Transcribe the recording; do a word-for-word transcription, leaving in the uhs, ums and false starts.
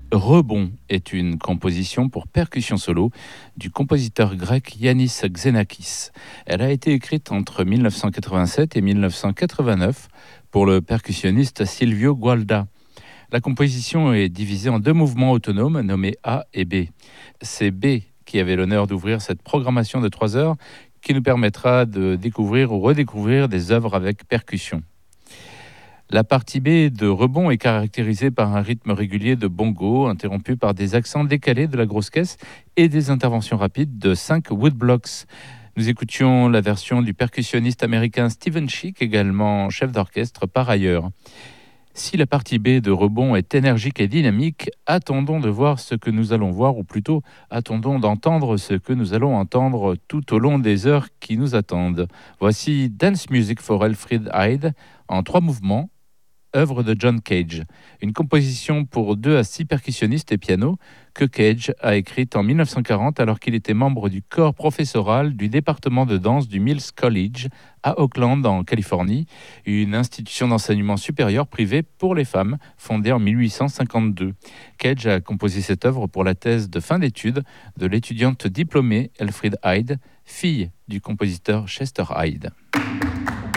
Rebond est une composition pour percussion solo du compositeur grec Yannis Xenakis. Elle a été écrite entre mille neuf cent quatre-vingt-sept et mille neuf cent quatre-vingt-neuf pour le percussionniste Silvio Gualda. La composition est divisée en deux mouvements autonomes nommés A et B. C'est B qui avait l'honneur d'ouvrir cette programmation de trois heures qui nous permettra de découvrir ou redécouvrir des œuvres avec percussion. La partie B de Rebond est caractérisée par un rythme régulier de bongo, interrompu par des accents décalés de la grosse caisse et des interventions rapides de cinq woodblocks. Nous écoutions la version du percussionniste américain Steven Chick, également chef d'orchestre par ailleurs. Si la partie B de Rebond est énergique et dynamique, attendons de voir ce que nous allons voir, ou plutôt attendons d'entendre ce que nous allons entendre tout au long des heures qui nous attendent. Voici Dance Music for Elfriede Hyde en trois mouvements, œuvre de John Cage, une composition pour deux à six percussionnistes et piano que Cage a écrite en mille neuf cent quarante alors qu'il était membre du corps professoral du département de danse du Mills College à Oakland en Californie, une institution d'enseignement supérieur privé pour les femmes fondée en mille huit cent cinquante-deux. Cage a composé cette œuvre pour la thèse de fin d'études de l'étudiante diplômée Elfriede Hyde, fille du compositeur Chester Hyde.